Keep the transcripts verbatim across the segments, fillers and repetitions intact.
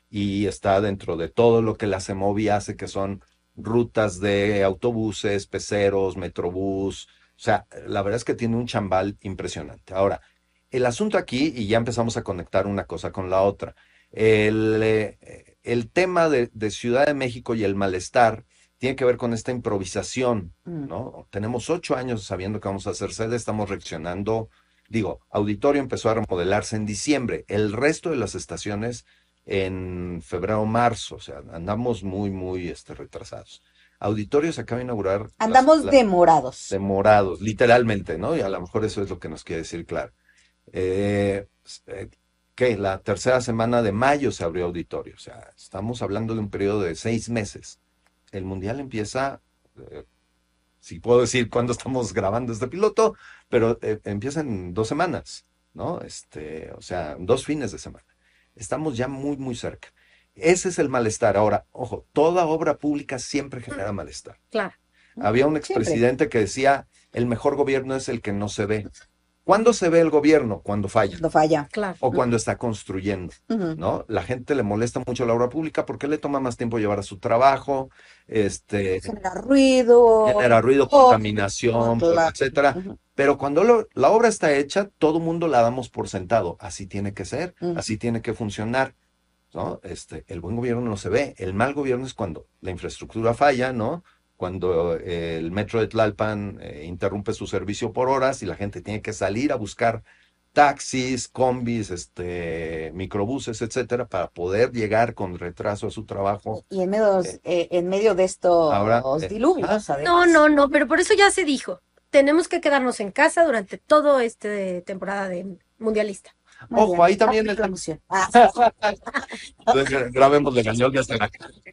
y está dentro de todo lo que la CEMOVI hace, que son rutas de autobuses, peceros, metrobús. O sea, la verdad es que tiene un chambal impresionante. Ahora, el asunto aquí, y ya empezamos a conectar una cosa con la otra, el, eh, el tema de, de Ciudad de México y el malestar tiene que ver con esta improvisación, Mm. ¿no? Tenemos ocho años sabiendo que vamos a hacer sede, estamos reaccionando. Digo, Auditorio empezó a remodelarse en diciembre, el resto de las estaciones en febrero o marzo, o sea, andamos muy, muy este, retrasados. Auditorio se acaba de inaugurar las, Andamos la- demorados. demorados, literalmente, ¿no? Y a lo mejor eso es lo que nos quiere decir, claro. Eh, eh, ¿Qué? La tercera semana de mayo se abrió Auditorio, o sea, estamos hablando de un periodo de seis meses. El mundial empieza, eh, si puedo decir cuándo estamos grabando este piloto, pero eh, empieza en dos semanas, ¿no? Este, o sea, dos fines de semana. Estamos ya muy, muy cerca. Ese es el malestar. Ahora, ojo, toda obra pública siempre genera malestar. Claro. Había un Siempre. expresidente que decía, el mejor gobierno es el que no se ve. ¿Cuándo se ve el gobierno? Cuando falla Cuando falla. Claro. o cuando está construyendo, Ujú. ¿no? La gente le molesta mucho la obra pública porque le toma más tiempo llevar a su trabajo, este, Genera ruido. genera ruido, Oh, contaminación, pues, claro. etcétera. Ujú, Pero cuando lo- la obra está hecha, todo mundo la damos por sentado. Así tiene que ser, ujú. así tiene que funcionar, ¿no? Este, el buen gobierno no se ve. El mal gobierno es cuando la infraestructura falla, ¿no? Cuando eh, el metro de Tlalpan eh, interrumpe su servicio por horas y la gente tiene que salir a buscar taxis, combis, este, microbuses, etcétera, para poder llegar con retraso a su trabajo. Y en medio, Eh, eh, en medio de ahora, estos eh, ajá, diluvios, No, además. no, no, pero por eso ya se dijo. Tenemos que quedarnos en casa durante todo este temporada de mundialista. Muy ojo, bien. ahí también Haz el la tema. moción. Ah, Entonces, grabemos de cañón ya hasta la...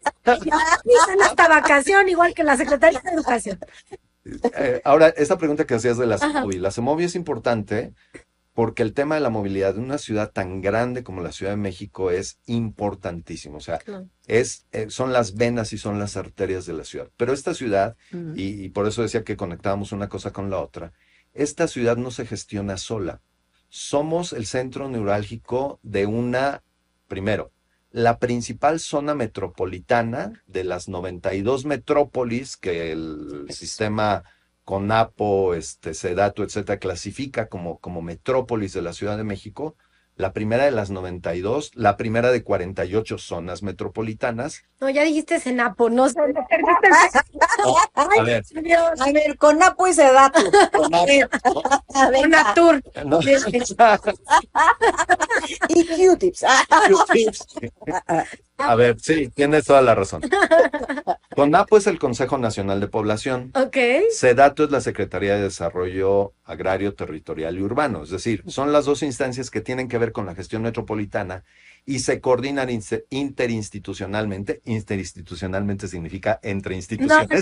Dicen hasta vacación, igual que la Secretaría de Educación. Eh, ahora, esta pregunta que hacías de la Ajá. CEMOVI. La CEMOVI es importante porque el tema de la movilidad de una ciudad tan grande como la Ciudad de México es importantísimo. O sea, Claro. es, eh, son las venas y son las arterias de la ciudad. Pero esta ciudad, ujú. y, y por eso decía que conectábamos una cosa con la otra, esta ciudad no se gestiona sola. Somos el centro neurálgico de una, primero, la principal zona metropolitana de las noventa y dos metrópolis que el sistema CONAPO, este, SEDATU, etcétera, clasifica como, como metrópolis de la Ciudad de México. La primera de las noventa y dos, la primera de cuarenta y ocho zonas metropolitanas. No, ya dijiste Senapo, no sé, me perdiste el- No, Ay, a ver, Dios. A ver, con Apo y Sedatu. A ver, a ver, Una tour. no. y Q-tips. Ah, ah, A ver, sí, tienes toda la razón. CONAPO es el Consejo Nacional de Población. Ok. SEDATU es la Secretaría de Desarrollo Agrario, Territorial y Urbano. Es decir, son las dos instancias que tienen que ver con la gestión metropolitana y se coordinan inse- interinstitucionalmente. Interinstitucionalmente significa entre No, instituciones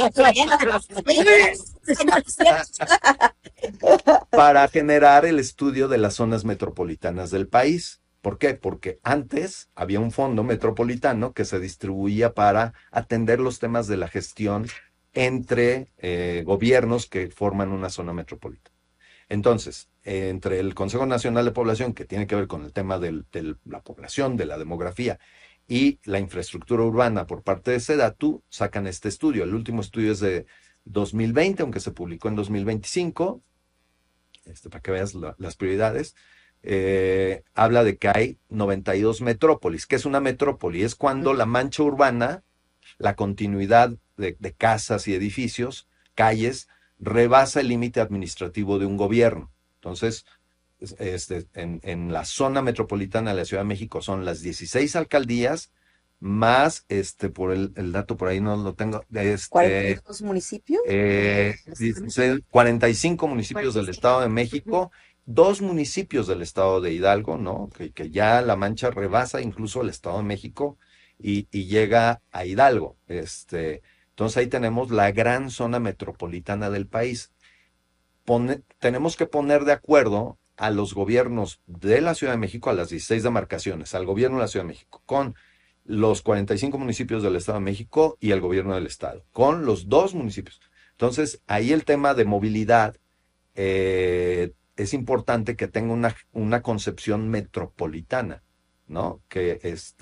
ah. para generar el estudio de las zonas metropolitanas del país. ¿Por qué? Porque antes había un fondo metropolitano que se distribuía para atender los temas de la gestión entre eh, gobiernos que forman una zona metropolitana. Entonces, eh, entre el Consejo Nacional de Población, que tiene que ver con el tema del- de la población, de la demografía, y la infraestructura urbana por parte de SEDATU, sacan este estudio. El último estudio es de dos mil veinte, aunque se publicó en dos mil veinticinco, este, para que veas la- las prioridades. Eh, habla de que hay noventa y dos metrópolis. ¿Qué es una metrópoli? Es cuando la mancha urbana, la continuidad de, de casas y edificios, calles, rebasa el límite administrativo de un gobierno. Entonces, es- este, en, en la zona metropolitana de la Ciudad de México son las dieciséis alcaldías, más, este, por el, el dato por ahí no lo tengo, este, cuarenta y dos municipios. eh, dieciséis, cuarenta y cinco municipios del Estado de México, dos municipios del Estado de Hidalgo, ¿no? Que, que ya La Mancha rebasa incluso el Estado de México y, y llega a Hidalgo. Este, entonces ahí tenemos la gran zona metropolitana del país. Pone- tenemos que poner de acuerdo a los gobiernos de la Ciudad de México, a las dieciséis demarcaciones, al gobierno de la Ciudad de México, con los cuarenta y cinco municipios del Estado de México y el gobierno del Estado, con los dos municipios. Entonces, ahí el tema de movilidad eh, es importante que tenga una, una concepción metropolitana, ¿no? Que este,